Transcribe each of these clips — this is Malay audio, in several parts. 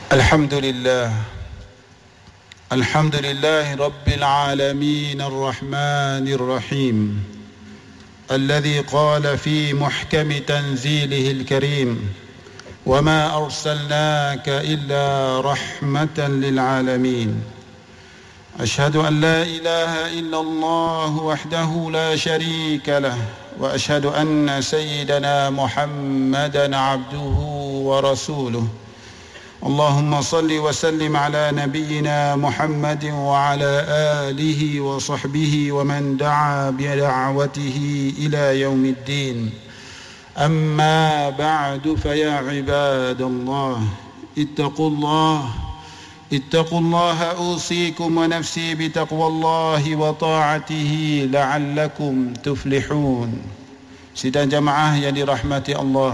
الحمد لله رب العالمين الرحمن الرحيم الذي قال في محكم تنزيله الكريم وما أرسلناك إلا رحمة للعالمين أشهد أن لا إله إلا الله وحده لا شريك له وأشهد أن سيدنا محمدا عبده ورسوله اللهم صل وسلم على نبينا محمد وعلى آله وصحبه ومن دعا بدعوته إلى يوم الدين أما بعد فيا عباد الله اتقوا الله أوصيكم ونفسي بتقوى الله وطاعته لعلكم تفلحون. Sidang jamaah yang dirahmati Allah,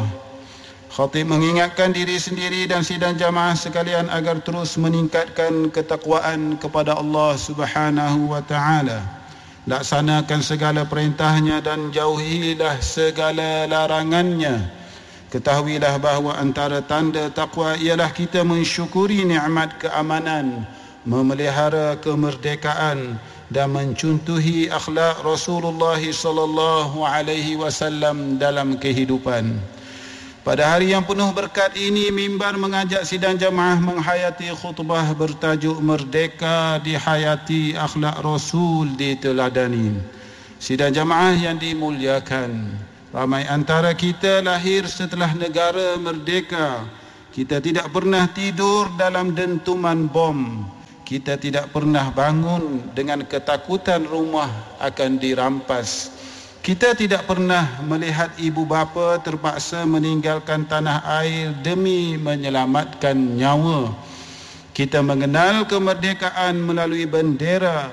Khatib mengingatkan diri sendiri dan sidang jamaah sekalian agar terus meningkatkan ketakwaan kepada Allah Subhanahu wa taala. Laksanakan segala perintahnya dan jauhilah segala larangannya. Ketahuilah bahawa antara tanda takwa ialah kita mensyukuri nikmat keamanan, memelihara kemerdekaan dan mencontohi akhlak Rasulullah sallallahu alaihi wasallam dalam kehidupan. Pada hari yang penuh berkat ini, mimbar mengajak sidang jamaah menghayati khutbah bertajuk Merdeka Dihayati, Akhlak Rasul Diteladani. Sidang jamaah yang dimuliakan, ramai antara kita lahir setelah negara merdeka. Kita tidak pernah tidur dalam dentuman bom. Kita tidak pernah bangun dengan ketakutan rumah akan dirampas. Kita tidak pernah melihat ibu bapa terpaksa meninggalkan tanah air demi menyelamatkan nyawa. Kita mengenal kemerdekaan melalui bendera,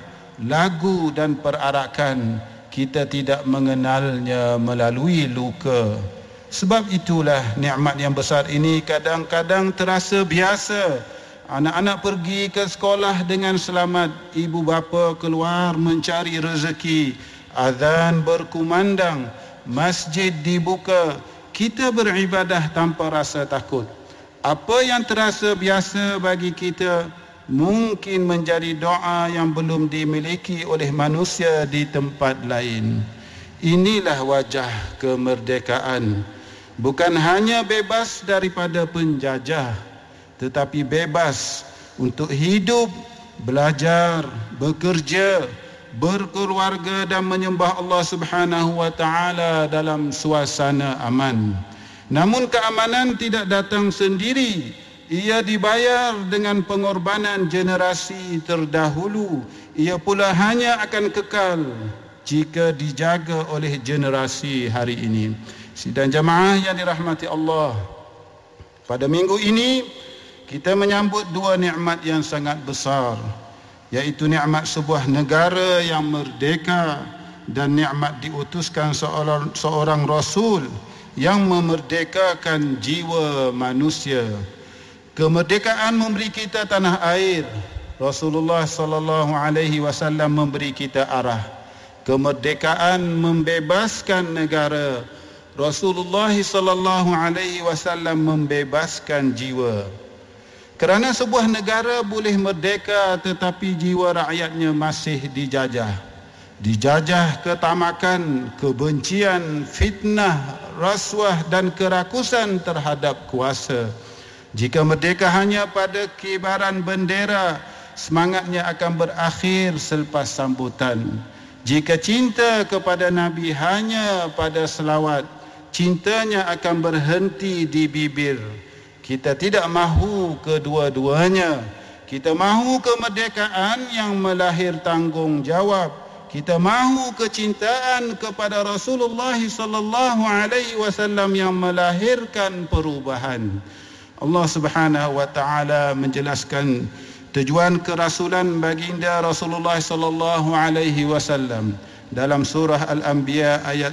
lagu dan perarakan. Kita tidak mengenalnya melalui luka. Sebab itulah nikmat yang besar ini kadang-kadang terasa biasa. Anak-anak pergi ke sekolah dengan selamat, ibu bapa keluar mencari rezeki. Azan berkumandang, masjid dibuka, kita beribadah tanpa rasa takut. Apa yang terasa biasa bagi kita mungkin menjadi doa yang belum dimiliki oleh manusia di tempat lain. Inilah wajah kemerdekaan. Bukan hanya bebas daripada penjajah, tetapi bebas untuk hidup, belajar, bekerja, berkeluarga dan menyembah Allah Subhanahu wa taala dalam suasana aman. Namun keamanan tidak datang sendiri. Ia dibayar dengan pengorbanan generasi terdahulu. Ia pula hanya akan kekal jika dijaga oleh generasi hari ini. Sidang jamaah yang dirahmati Allah, pada minggu ini kita menyambut dua nikmat yang sangat besar, iaitu nikmat sebuah negara yang merdeka dan nikmat diutuskan seorang Rasul yang memerdekakan jiwa manusia. Kemerdekaan memberi kita tanah air. Rasulullah sallallahu alaihi wasallam memberi kita arah. Kemerdekaan membebaskan negara. Rasulullah sallallahu alaihi wasallam membebaskan jiwa. Kerana sebuah negara boleh merdeka tetapi jiwa rakyatnya masih dijajah. Dijajah ketamakan, kebencian, fitnah, rasuah dan kerakusan terhadap kuasa. Jika merdeka hanya pada kibaran bendera, semangatnya akan berakhir selepas sambutan. Jika cinta kepada Nabi hanya pada selawat, cintanya akan berhenti di bibir. Kita tidak mahu kedua-duanya. Kita mahu kemerdekaan yang melahir tanggungjawab. Kita mahu kecintaan kepada Rasulullah sallallahu alaihi wasallam yang melahirkan perubahan. Allah Subhanahu wa taala menjelaskan tujuan kerasulan baginda Rasulullah sallallahu alaihi wasallam dalam surah Al-Anbiya ayat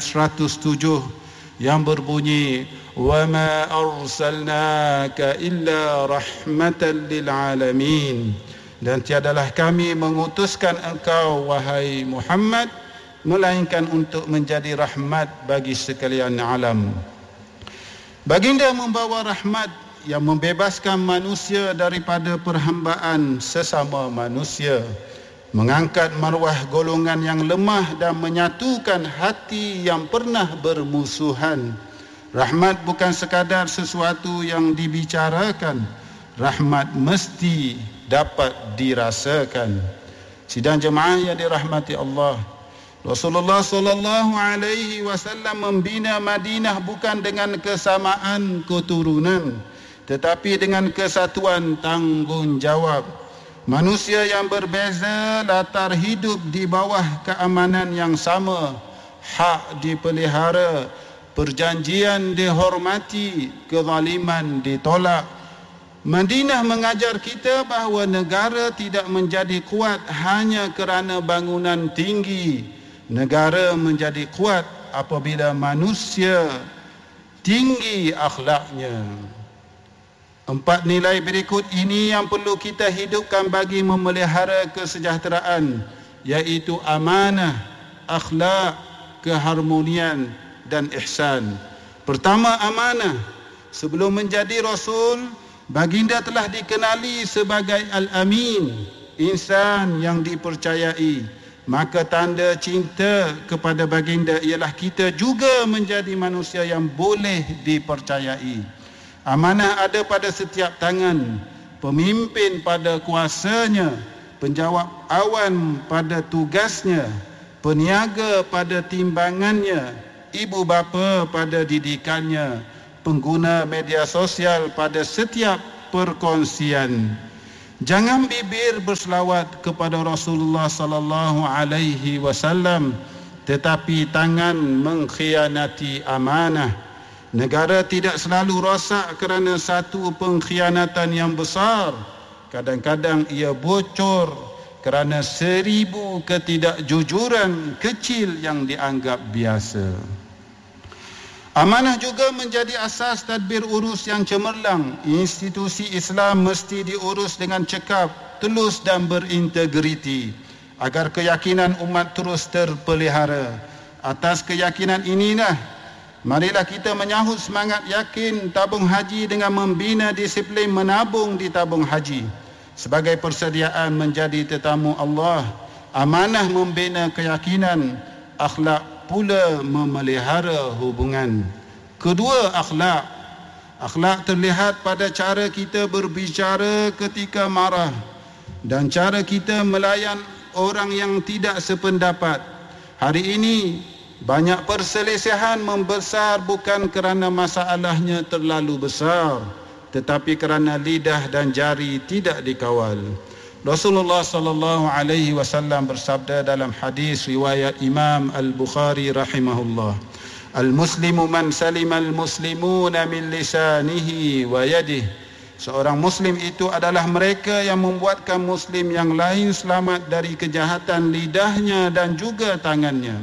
107 yang berbunyi, وَمَا أَرْسَلْنَاكَ إِلَّا رَحْمَةً لِلْعَالَمِينَ, dan tiadalah kami mengutuskan engkau wahai Muhammad melainkan untuk menjadi rahmat bagi sekalian alam. Baginda membawa rahmat yang membebaskan manusia daripada perhambaan sesama manusia, mengangkat maruah golongan yang lemah dan menyatukan hati yang pernah bermusuhan. Rahmat bukan sekadar sesuatu yang dibicarakan, rahmat mesti dapat dirasakan. Sidang jemaah yang dirahmati Allah, Rasulullah sallallahu alaihi wasallam membina Madinah bukan dengan kesamaan keturunan, tetapi dengan kesatuan tanggungjawab. Manusia yang berbeza latar hidup di bawah keamanan yang sama, hak dipelihara, perjanjian dihormati, kezaliman ditolak. Madinah mengajar kita bahawa negara tidak menjadi kuat hanya kerana bangunan tinggi. Negara menjadi kuat apabila manusia tinggi akhlaknya. 4 nilai berikut ini yang perlu kita hidupkan bagi memelihara kesejahteraan, iaitu amanah, akhlak, keharmonian dan ihsan. Pertama, amanah. Sebelum menjadi Rasul, baginda telah dikenali sebagai Al-Amin, insan yang dipercayai. Maka tanda cinta kepada baginda ialah kita juga menjadi manusia yang boleh dipercayai. Amanah ada pada setiap tangan, pemimpin pada kuasanya, penjawab awan pada tugasnya, peniaga pada timbangannya, ibu bapa pada didikannya, pengguna media sosial pada setiap perkongsian. Jangan bibir berselawat kepada Rasulullah sallallahu alaihi wasallam, tetapi tangan mengkhianati amanah. Negara tidak selalu rosak kerana satu pengkhianatan yang besar. Kadang-kadang ia bocor kerana 1000 ketidakjujuran kecil yang dianggap biasa. Amanah juga menjadi asas tadbir urus yang cemerlang. Institusi Islam mesti diurus dengan cekap, telus dan berintegriti agar keyakinan umat terus terpelihara. Atas keyakinan inilah, marilah kita menyahut semangat yakin tabung haji dengan membina disiplin menabung di tabung haji sebagai persediaan menjadi tetamu Allah. Amanah membina keyakinan, akhlak pula memelihara hubungan. Kedua, akhlak. Akhlak terlihat pada cara kita berbicara ketika marah dan cara kita melayan orang yang tidak sependapat. Hari ini banyak perselisihan membesar bukan kerana masalahnya terlalu besar, tetapi kerana lidah dan jari tidak dikawal. Rasulullah sallallahu alaihi wasallam bersabda dalam hadis riwayat Imam Al-Bukhari rahimahullah, Al-muslimu man salima al-muslimuna min lisanihi wa yadihi. Seorang muslim itu adalah mereka yang membuatkan muslim yang lain selamat dari kejahatan lidahnya dan juga tangannya.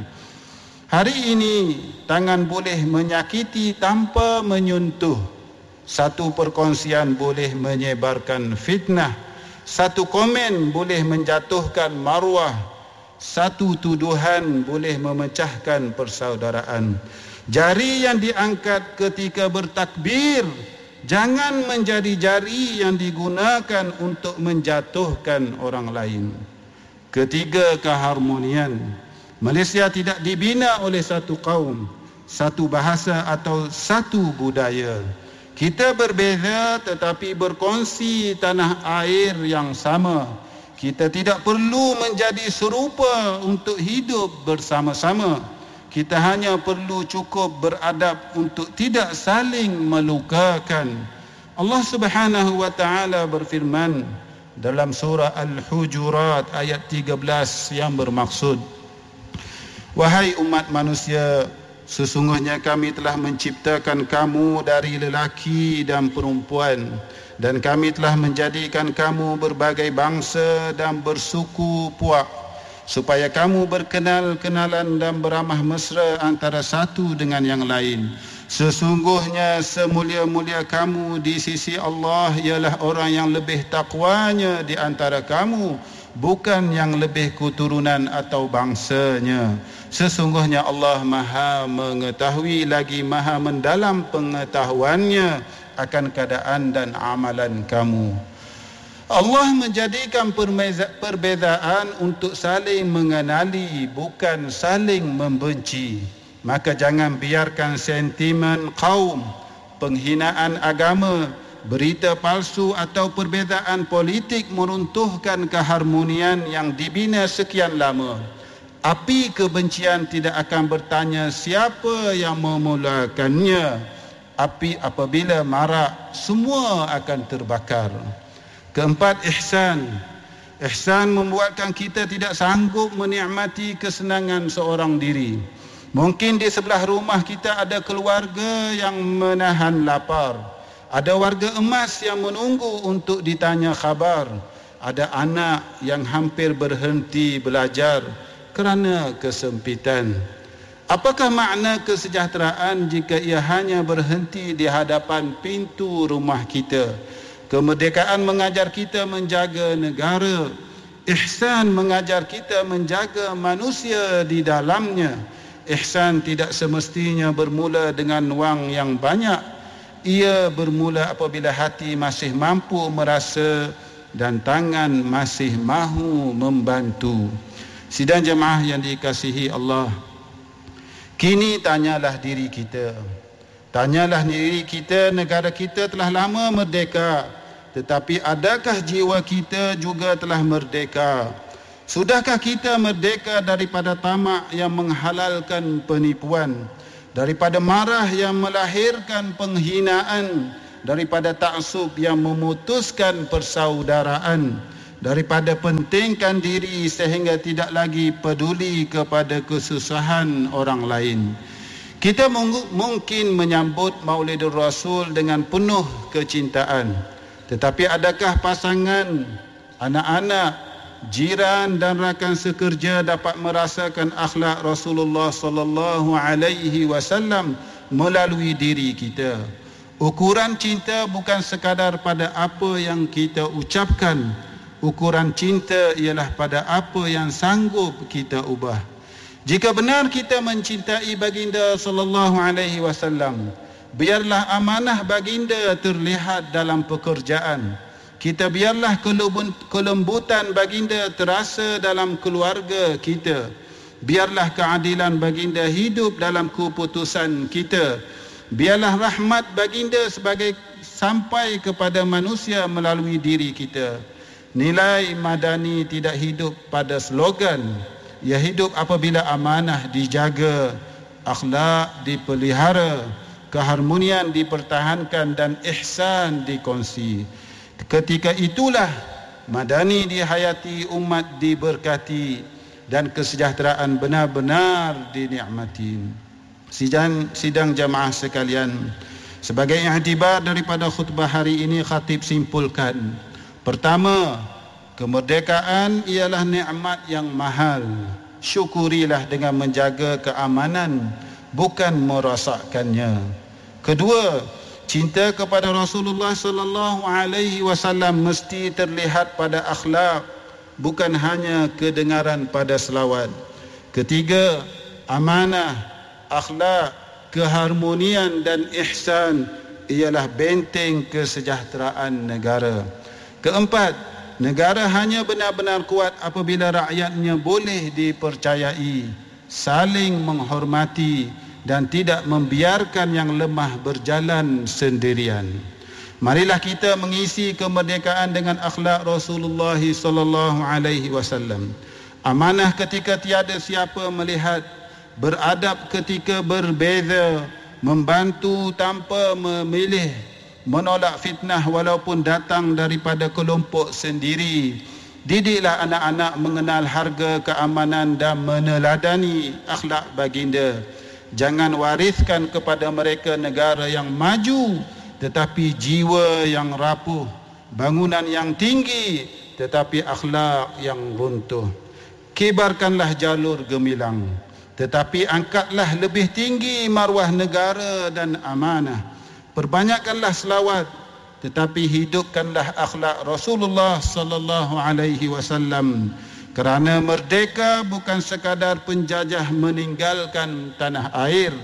Hari ini tangan boleh menyakiti tanpa menyentuh. Satu perkongsian boleh menyebarkan fitnah. Satu komen boleh menjatuhkan maruah. Satu tuduhan boleh memecahkan persaudaraan. Jari yang diangkat ketika bertakbir jangan menjadi jari yang digunakan untuk menjatuhkan orang lain. Ketiga, keharmonian. Malaysia tidak dibina oleh satu kaum, satu bahasa atau satu budaya. Kita berbeza tetapi berkongsi tanah air yang sama. Kita tidak perlu menjadi serupa untuk hidup bersama-sama. Kita hanya perlu cukup beradab untuk tidak saling melukakan. Allah Subhanahu wa taala berfirman dalam surah Al-Hujurat ayat 13 yang bermaksud, wahai umat manusia, sesungguhnya kami telah menciptakan kamu dari lelaki dan perempuan, dan kami telah menjadikan kamu berbagai bangsa dan bersuku puak, supaya kamu berkenal-kenalan dan beramah mesra antara satu dengan yang lain. Sesungguhnya semulia-mulia kamu di sisi Allah ialah orang yang lebih takwanya di antara kamu, bukan yang lebih keturunan atau bangsanya. Sesungguhnya Allah Maha mengetahui lagi Maha mendalam pengetahuannya akan keadaan dan amalan kamu. Allah menjadikan perbezaan untuk saling mengenali, bukan saling membenci. Maka jangan biarkan sentimen kaum, penghinaan agama, berita palsu atau perbezaan politik meruntuhkan keharmonian yang dibina sekian lama. Api kebencian tidak akan bertanya siapa yang memulakannya. Api apabila marak, semua akan terbakar. Keempat, ihsan. Ihsan membuatkan kita tidak sanggup menikmati kesenangan seorang diri. Mungkin di sebelah rumah kita ada keluarga yang menahan lapar. Ada warga emas yang menunggu untuk ditanya khabar. Ada anak yang hampir berhenti belajar kerana kesempitan. Apakah makna kesejahteraan jika ia hanya berhenti di hadapan pintu rumah kita? Kemerdekaan mengajar kita menjaga negara. Ihsan mengajar kita menjaga manusia di dalamnya. Ihsan tidak semestinya bermula dengan wang yang banyak. Ia bermula apabila hati masih mampu merasa dan tangan masih mahu membantu. Sidang jemaah yang dikasihi Allah, kini tanyalah diri kita. Tanyalah diri kita, negara kita telah lama merdeka, tetapi adakah jiwa kita juga telah merdeka? Sudahkah kita merdeka daripada tamak yang menghalalkan penipuan, daripada marah yang melahirkan penghinaan, daripada taksub yang memutuskan persaudaraan, daripada pentingkan diri sehingga tidak lagi peduli kepada kesusahan orang lain? Kita mungkin menyambut Maulidur Rasul dengan penuh kecintaan, tetapi adakah pasangan, anak-anak, jiran dan rakan sekerja dapat merasakan akhlak Rasulullah sallallahu alaihi wasallam melalui diri kita? Ukuran cinta bukan sekadar pada apa yang kita ucapkan. Ukuran cinta ialah pada apa yang sanggup kita ubah. Jika benar kita mencintai baginda sallallahu alaihi wasallam, biarlah amanah baginda terlihat dalam pekerjaan kita. Biarlah kelembutan baginda terasa dalam keluarga kita. Biarlah keadilan baginda hidup dalam keputusan kita. Biarlah rahmat baginda sampai kepada manusia melalui diri kita. Nilai madani tidak hidup pada slogan. Ia hidup apabila amanah dijaga, akhlak dipelihara, keharmonian dipertahankan dan ihsan dikongsi. Ketika itulah madani dihayati, umat diberkati dan kesejahteraan benar-benar dinikmati. Sidang jamaah sekalian, sebagai iktibar daripada khutbah hari ini, khatib simpulkan. Pertama, kemerdekaan ialah nikmat yang mahal. Syukurilah dengan menjaga keamanan, bukan merosakkannya. Kedua, cinta kepada Rasulullah sallallahu alaihi wasallam mesti terlihat pada akhlak, bukan hanya kedengaran pada selawat. Ketiga, amanah, akhlak, keharmonian dan ihsan ialah benteng kesejahteraan negara. Keempat, negara hanya benar-benar kuat apabila rakyatnya boleh dipercayai, saling menghormati dan tidak membiarkan yang lemah berjalan sendirian. Marilah kita mengisi kemerdekaan dengan akhlak Rasulullah sallallahu alaihi wasallam. Amanah ketika tiada siapa melihat, beradab ketika berbeza, membantu tanpa memilih, menolak fitnah walaupun datang daripada kelompok sendiri. Didiklah anak-anak mengenal harga keamanan dan meneladani akhlak baginda. Jangan wariskan kepada mereka negara yang maju tetapi jiwa yang rapuh, bangunan yang tinggi tetapi akhlak yang runtuh. Kibarkanlah jalur gemilang, tetapi angkatlah lebih tinggi maruah negara dan amanah. Perbanyakkanlah selawat, tetapi hidupkanlah akhlak Rasulullah sallallahu alaihi wasallam. Kerana merdeka bukan sekadar penjajah meninggalkan tanah air,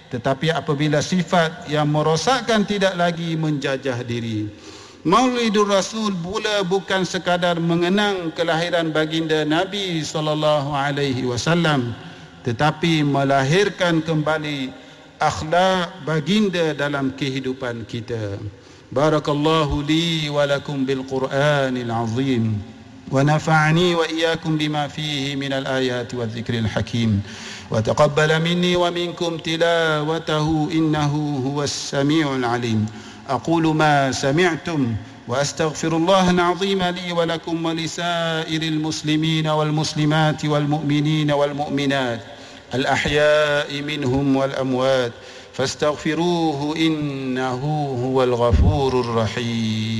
tetapi apabila sifat yang merosakkan tidak lagi menjajah diri. Maulidur Rasul pula bukan sekadar mengenang kelahiran baginda Nabi SAW, tetapi melahirkan kembali akhlak baginda dalam kehidupan kita. Barakallahu li wa lakum bil Qur'anil azim wa nafa'ani wa iyyakum bima fihi minal ayati wa dzikril hakim wa taqabbala minni wa minkum tilawatahu innahu huwas samiul alim. أقول ما سمعتم وأستغفر الله العظيم لي ولكم ولسائر المسلمين والمسلمات والمؤمنين والمؤمنات الأحياء منهم والأموات فاستغفروه إنه هو الغفور الرحيم.